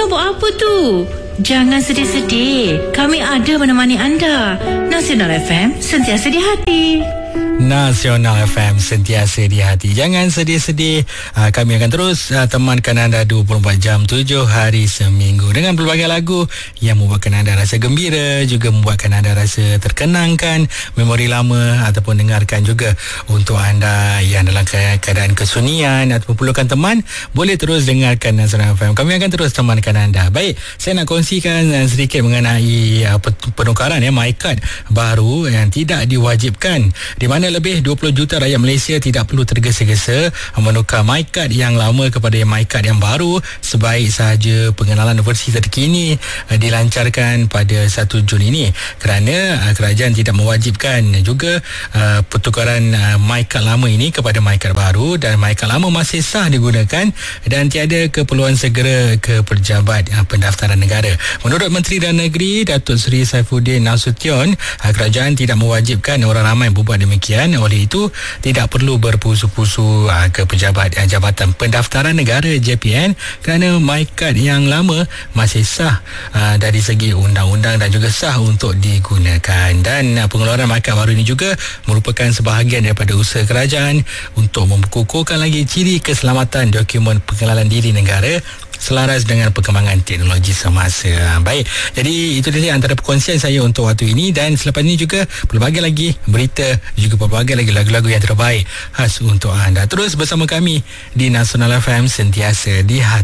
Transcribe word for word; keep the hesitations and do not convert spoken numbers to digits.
Nak buat apa tu? Jangan sedih-sedih. Kami ada menemani anda. Nasional F M, sentiasa di hati. Nasional F M, sentiasa di hati. Jangan sedih-sedih. uh, Kami akan terus uh, temankan anda dua puluh empat jam, tujuh hari seminggu dengan berbagai lagu yang membuatkan anda rasa gembira, juga membuatkan anda rasa terkenangkan memori lama, ataupun dengarkan juga untuk anda yang dalam keadaan kesunyian ataupun perlukan teman, boleh terus dengarkan Nasional F M. Kami akan terus temankan anda. Baik, saya nak kongsikan uh, sedikit mengenai uh, penukaran ya MyCard baru yang tidak diwajibkan, di mana lebih dua puluh juta rakyat Malaysia tidak perlu tergesa-gesa menukar MyCard yang lama kepada MyCard yang baru. Sebaik sahaja pengenalan versi terkini uh, dilancarkan pada satu Jun ini, kerana uh, kerajaan tidak mewajibkan juga uh, pertukaran uh, MyCard lama ini kepada MyCard baru, dan MyCard lama masih sah digunakan dan tiada keperluan segera ke Pejabat uh, Pendaftaran Negara. Menurut Menteri Dalam Negeri Datuk Seri Saifuddin Nasution, uh, kerajaan tidak mewajibkan orang ramai berbuat demikian. Oleh itu, tidak perlu berpusu-pusu uh, ke Pejabat uh, Jabatan Pendaftaran Negara J P N, kerana MyCard yang lama masih sah uh, dari segi undang-undang dan juga sah untuk digunakan. Dan uh, pengeluaran MyCard baru ini juga merupakan sebahagian daripada usaha kerajaan untuk memkukuhkan lagi ciri keselamatan dokumen pengenalan diri negara selaras dengan perkembangan teknologi semasa. Baik, jadi itu dia antara perkongsian saya untuk waktu ini, dan selepas ini juga pelbagai lagi berita, juga pelbagai lagi lagu-lagu yang terbaik khas untuk anda. Terus bersama kami di Nasional F M, sentiasa di hati.